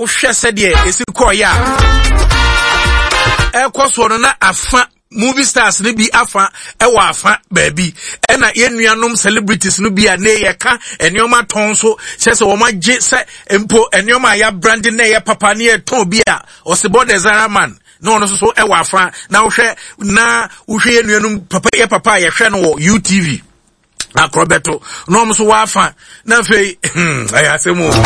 wohwe se de esi koya ekoso no na afa movie stars ne bi afa ewa afa baabi na yenuanom celebrities no bi a na yeka enioma ton so chese wo magye se empo enioma ya brand na ye papa ne ton bi a osebo de Zaraman no no so ewa afa na wohwe yenuanom papa ye hwe no wo UTV na Roberto no mo so wa afa na fei ayasemu